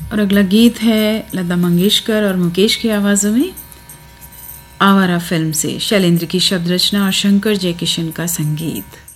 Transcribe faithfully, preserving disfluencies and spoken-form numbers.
और अगला गीत है लता मंगेशकर और मुकेश की आवाज़ों में, आवारा फिल्म से। शैलेंद्र की शब्द रचना और शंकर जयकिशन का संगीत।